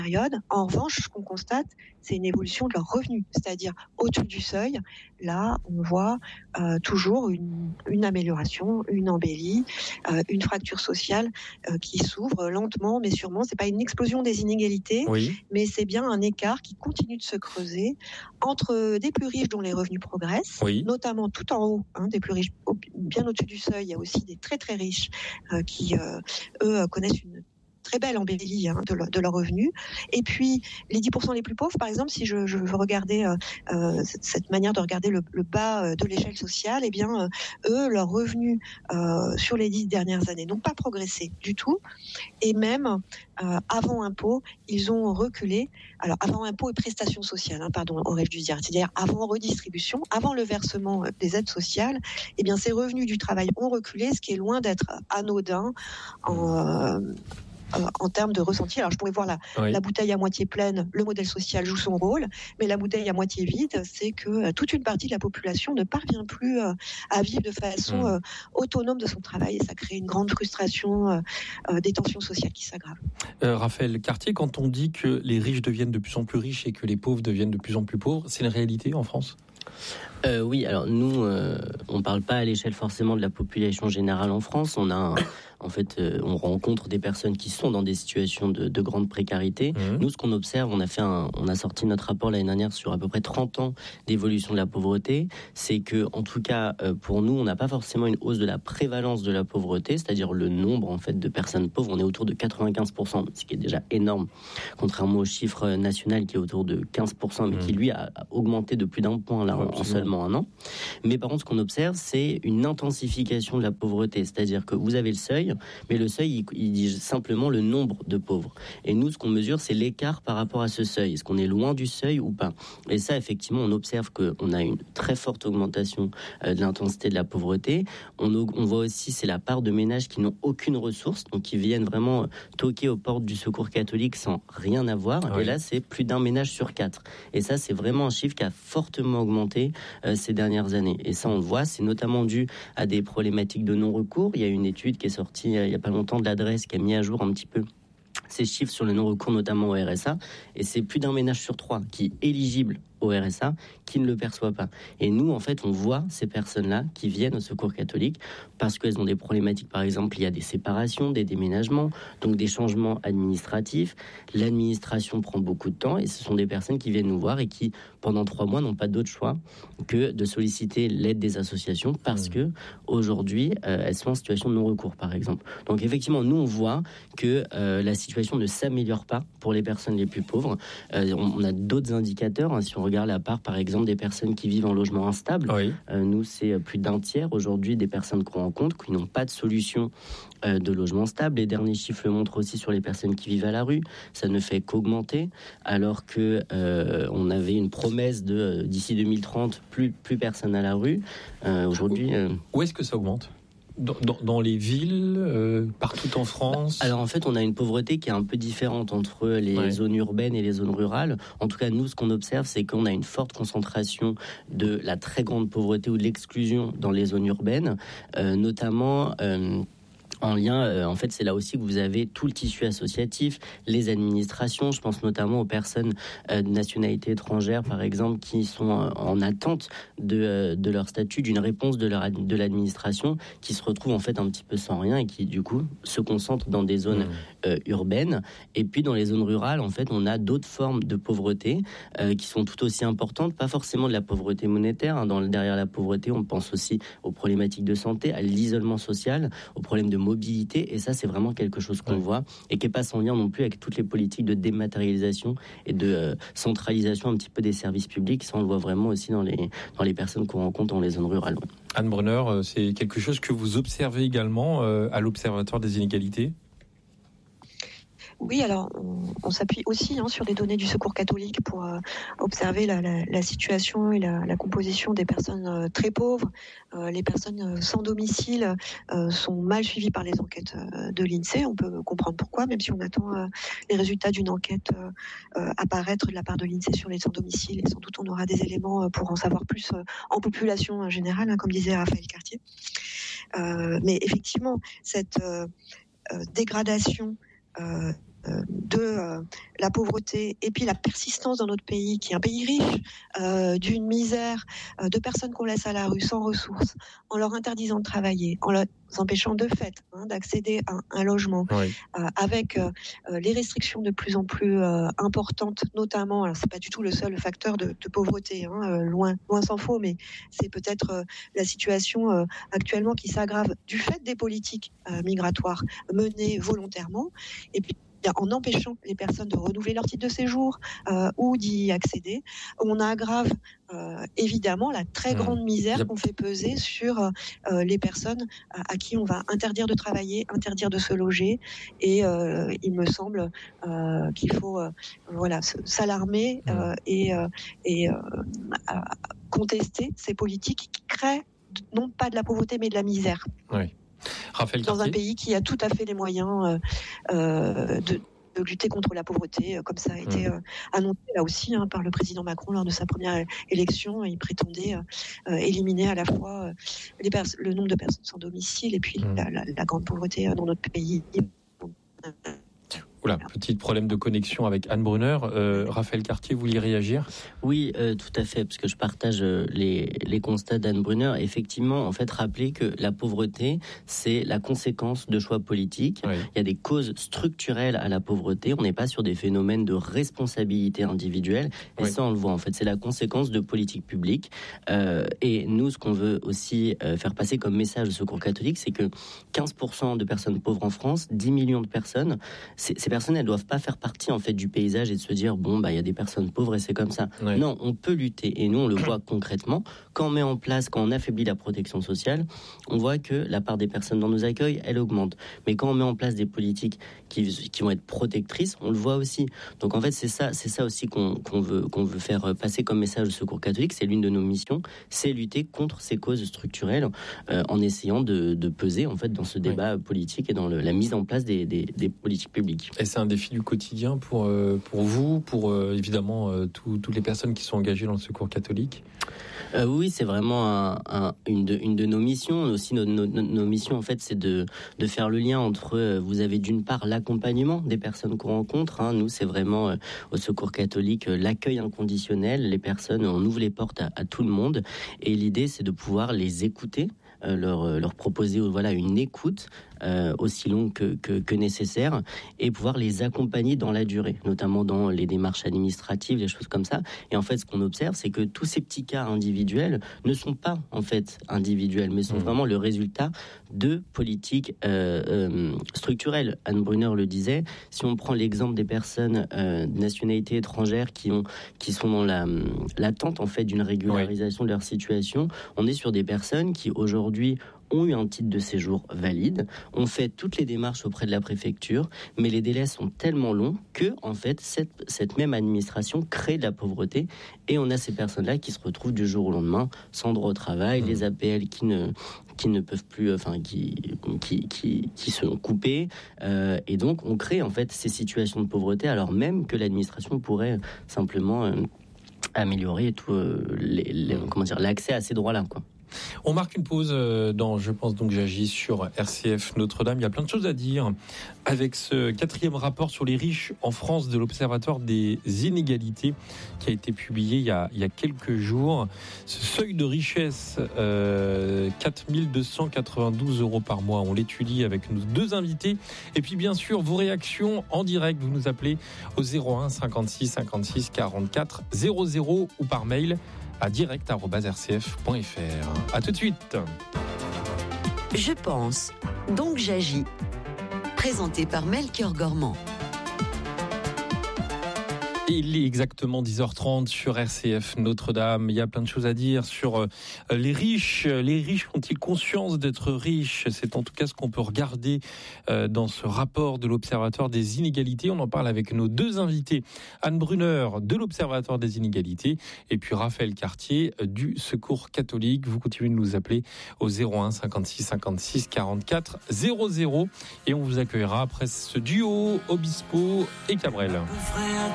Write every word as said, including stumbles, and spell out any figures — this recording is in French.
période. En revanche, ce qu'on constate, c'est une évolution de leurs revenus, c'est-à-dire au-dessus du seuil. Là, on voit euh, toujours une, une amélioration, une embellie, euh, une fracture sociale euh, qui s'ouvre lentement, mais sûrement. C'est pas une explosion des inégalités, oui. mais c'est bien un écart qui continue de se creuser entre des plus riches dont les revenus progressent, oui. notamment tout en haut, hein, des plus riches, bien au-dessus du seuil. Il y a aussi des très très riches euh, qui, euh, eux, connaissent une très belle embellie hein, de, leur, de leurs revenus. Et puis, les dix pour cent les plus pauvres, par exemple, si je, je veux regarder euh, euh, cette, cette manière de regarder le, le bas de l'échelle sociale, eh bien, euh, eux, leurs revenus euh, sur les dix dernières années n'ont pas progressé du tout. Et même, euh, avant impôt, ils ont reculé. Alors, avant impôt et prestations sociales, hein, pardon, aurais-je dû dire. C'est-à-dire avant redistribution, avant le versement des aides sociales, eh bien, ces revenus du travail ont reculé, ce qui est loin d'être anodin en... Euh, Euh, en termes de ressenti. Alors, je pourrais voir la, oui. la bouteille à moitié pleine, le modèle social joue son rôle, mais la bouteille à moitié vide, c'est que euh, toute une partie de la population ne parvient plus euh, à vivre de façon euh, autonome de son travail, et ça crée une grande frustration, euh, euh, des tensions sociales qui s'aggravent. Euh, Raphaël Cartier, quand on dit que les riches deviennent de plus en plus riches et que les pauvres deviennent de plus en plus pauvres, c'est une réalité en France ? Euh, oui, alors nous, euh, on ne parle pas à l'échelle forcément de la population générale en France. On a, un, en fait, euh, on rencontre des personnes qui sont dans des situations de, de grande précarité. Mmh. Nous, ce qu'on observe, on a fait, un, on a sorti notre rapport l'année dernière sur à peu près trente ans d'évolution de la pauvreté. C'est que, en tout cas, euh, pour nous, on n'a pas forcément une hausse de la prévalence de la pauvreté, c'est-à-dire le nombre en fait de personnes pauvres. On est autour de quatre-vingt-quinze pour cent, ce qui est déjà énorme, contrairement au chiffre national qui est autour de quinze pour cent, mais mmh. qui lui a, a augmenté de plus d'un point là, en, en seulement un an. Mais par contre, ce qu'on observe, c'est une intensification de la pauvreté. C'est-à-dire que vous avez le seuil, mais le seuil, il, il dit simplement le nombre de pauvres. Et nous, ce qu'on mesure, c'est l'écart par rapport à ce seuil. Est-ce qu'on est loin du seuil ou pas ? Et ça, effectivement, on observe qu'on a une très forte augmentation euh, de l'intensité de la pauvreté. On, on voit aussi, c'est la part de ménages qui n'ont aucune ressource, donc qui viennent vraiment toquer aux portes du Secours catholique sans rien avoir. Oui. Et là, c'est plus d'un ménage sur quatre. Et ça, c'est vraiment un chiffre qui a fortement augmenté euh, ces dernières années. Et ça, on le voit, c'est notamment dû à des problématiques de non-recours. Il y a une étude qui est sortie euh, il n'y a pas longtemps de l'Adresse qui a mis à jour un petit peu ces chiffres sur le non-recours, notamment au R S A. Et c'est plus d'un ménage sur trois qui est éligible au R S A qui ne le perçoit pas. Et nous, en fait, on voit ces personnes-là qui viennent au Secours catholique parce qu'elles ont des problématiques. Par exemple, il y a des séparations, des déménagements, donc des changements administratifs. L'administration prend beaucoup de temps et ce sont des personnes qui viennent nous voir et qui, pendant trois mois, n'ont pas d'autre choix que de solliciter l'aide des associations parce mmh. que aujourd'hui, euh, elles sont en situation de non-recours, par exemple. Donc, effectivement, nous, on voit que euh, la situation ne s'améliore pas pour les personnes les plus pauvres. Euh, on, on a d'autres indicateurs. Hein, si on regarde la part, par exemple, des personnes qui vivent en logement instable, oui. euh, nous, c'est plus d'un tiers aujourd'hui des personnes qu'on rencontre qui n'ont pas de solution euh, de logement stable. Les derniers chiffres le montrent aussi sur les personnes qui vivent à la rue. Ça ne fait qu'augmenter, alors que euh, on avait une promesse de euh, d'ici deux mille trente, plus plus personne à la rue. Euh, aujourd'hui, euh... où est-ce que ça augmente ? Dans, dans, dans les villes, euh, partout en France ? Alors en fait, on a une pauvreté qui est un peu différente entre les ouais. zones urbaines et les zones rurales. En tout cas, nous, ce qu'on observe, c'est qu'on a une forte concentration de la très grande pauvreté ou de l'exclusion dans les zones urbaines, euh, notamment... Euh, en lien, euh, en fait, c'est là aussi que vous avez tout le tissu associatif, les administrations. Je pense notamment aux personnes euh, de nationalité étrangère, par exemple, qui sont euh, en attente de, euh, de leur statut, d'une réponse de, leur, de l'administration, qui se retrouvent en fait un petit peu sans rien et qui, du coup, se concentrent dans des zones mmh. euh, urbaines. Et puis, dans les zones rurales, en fait, on a d'autres formes de pauvreté euh, qui sont tout aussi importantes, pas forcément de la pauvreté monétaire. Hein. Dans, derrière la pauvreté, on pense aussi aux problématiques de santé, à l'isolement social, aux problèmes de mobilité, et ça c'est vraiment quelque chose qu'on ouais. voit et qui n'est pas sans lien non plus avec toutes les politiques de dématérialisation et de euh, centralisation un petit peu des services publics. Ça on le voit vraiment aussi dans les, dans les personnes qu'on rencontre dans les zones rurales. Ouais. Anne Brunner, c'est quelque chose que vous observez également euh, à l'Observatoire des inégalités ? Oui, alors on, on s'appuie aussi hein, sur les données du Secours catholique pour euh, observer la, la, la situation et la, la composition des personnes euh, très pauvres. Euh, les personnes euh, sans domicile euh, sont mal suivies par les enquêtes euh, de l'INSEE. On peut comprendre pourquoi, même si on attend euh, les résultats d'une enquête euh, euh, apparaître de la part de l'INSEE sur les sans domicile. Et sans doute on aura des éléments euh, pour en savoir plus euh, en population euh, générale, hein, comme disait Raphaël Cartier. Euh, mais effectivement, cette euh, euh, dégradation euh, de euh, la pauvreté et puis la persistance dans notre pays, qui est un pays riche, euh, d'une misère, euh, de personnes qu'on laisse à la rue sans ressources, en leur interdisant de travailler, en leur empêchant de fait hein, d'accéder à un logement, oui. euh, avec euh, les restrictions de plus en plus euh, importantes, notamment, alors c'est pas du tout le seul facteur de, de pauvreté, hein, euh, loin, loin s'en faut, mais c'est peut-être euh, la situation euh, actuellement qui s'aggrave du fait des politiques euh, migratoires menées volontairement, et puis en empêchant les personnes de renouveler leur titre de séjour euh, ou d'y accéder. On aggrave euh, évidemment la très grande misère mmh. qu'on fait peser sur euh, les personnes à, à qui on va interdire de travailler, interdire de se loger. Et euh, il me semble euh, qu'il faut euh, voilà, s'alarmer euh, et, euh, et euh, contester ces politiques qui créent non pas de la pauvreté mais de la misère. Oui. Raphaël dans Cartier. Un pays qui a tout à fait les moyens euh, euh, de, de lutter contre la pauvreté, comme ça a été euh, annoncé là aussi hein, par le président Macron lors de sa première élection. Il prétendait euh, éliminer à la fois euh, les pers- le nombre de personnes sans domicile et puis mmh. la, la, la grande pauvreté euh, dans notre pays. Oula, petit problème de connexion avec Anne Brunner. Euh, Raphaël Cartier, vous vouliez réagir ? Oui, euh, tout à fait, parce que je partage les, les constats d'Anne Brunner. Effectivement, en fait, rappeler que la pauvreté, c'est la conséquence de choix politiques. Oui. Il y a des causes structurelles à la pauvreté. On n'est pas sur des phénomènes de responsabilité individuelle. Et oui. ça, on le voit, en fait. C'est la conséquence de politiques publiques. Euh, et nous, ce qu'on veut aussi euh, faire passer comme message au Secours catholique, c'est que quinze pour cent de personnes pauvres en France, dix millions de personnes, c'est, c'est personnes, elles doivent pas faire partie en fait du paysage et de se dire bon bah il y a des personnes pauvres et c'est comme ça. Oui. Non, on peut lutter et nous on le voit concrètement quand on met en place, quand on affaiblit la protection sociale, on voit que la part des personnes dans nos accueils elle augmente. Mais quand on met en place des politiques qui, qui vont être protectrices, on le voit aussi. Donc en fait c'est ça, c'est ça aussi qu'on, qu'on veut qu'on veut faire passer comme message au Secours catholique. C'est l'une de nos missions, c'est lutter contre ces causes structurelles euh, en essayant de, de peser en fait dans ce débat oui. politique et dans le, la mise en place des, des, des politiques publiques. Et c'est un défi du quotidien pour, euh, pour vous, pour euh, évidemment euh, tout, toutes les personnes qui sont engagées dans le Secours catholique. Euh, oui, c'est vraiment un, un, une, de, une de nos missions. Aussi, nos, nos, nos missions, en fait, c'est de, de faire le lien entre, euh, vous avez d'une part l'accompagnement des personnes qu'on rencontre. Hein. Nous, c'est vraiment, euh, au Secours catholique, euh, l'accueil inconditionnel. Les personnes, on ouvre les portes à, à tout le monde. Et l'idée, c'est de pouvoir les écouter. Euh, leur, leur proposer voilà, une écoute euh, aussi longue que, que, que nécessaire et pouvoir les accompagner dans la durée, notamment dans les démarches administratives, les choses comme ça. Et en fait, ce qu'on observe, c'est que tous ces petits cas individuels ne sont pas en fait individuels, mais sont mmh. vraiment le résultat de politiques euh, euh, structurelles. Anne Brunner le disait, si on prend l'exemple des personnes euh, de nationalité étrangère qui, ont, qui sont dans la, l'attente en fait, d'une régularisation ouais. de leur situation, on est sur des personnes qui aujourd'hui ont eu un titre de séjour valide, ont fait toutes les démarches auprès de la préfecture, mais les délais sont tellement longs que, en fait, cette, cette même administration crée de la pauvreté et on a ces personnes-là qui se retrouvent du jour au lendemain sans droit au travail, mmh. les A P L qui ne, qui ne peuvent plus, enfin, qui, qui, qui, qui sont coupés, euh, et donc on crée, en fait, ces situations de pauvreté alors même que l'administration pourrait simplement euh, améliorer tout, euh, les, les, comment dire, l'accès à ces droits-là, quoi. On marque une pause dans Je pense donc j'agis sur R C F Notre-Dame. Il y a plein de choses à dire avec ce quatrième rapport sur les riches en France de l'Observatoire des inégalités qui a été publié il y a, il y a quelques jours. Ce seuil de richesse, euh, quatre mille deux cent quatre-vingt-douze euros par mois. On l'étudie avec nos deux invités. Et puis bien sûr, vos réactions en direct. Vous nous appelez au zéro un cinquante-six cinquante-six quarante-quatre zéro zéro ou par mail à direct arobase r c f point f r. À tout de suite. Je pense, donc j'agis. Présenté par Melchior Gormand. Il est exactement dix heures trente sur R C F Notre-Dame. Il y a plein de choses à dire sur les riches. Les riches ont-ils conscience d'être riches ? C'est en tout cas ce qu'on peut regarder dans ce rapport de l'Observatoire des inégalités. On en parle avec nos deux invités. Anne Brunner de l'Observatoire des inégalités et puis Raphaël Cartier du Secours catholique. Vous continuez de nous appeler au zéro un cinquante-six cinquante-six quarante-quatre zéro zéro et on vous accueillera après ce duo Obispo et Cabrel.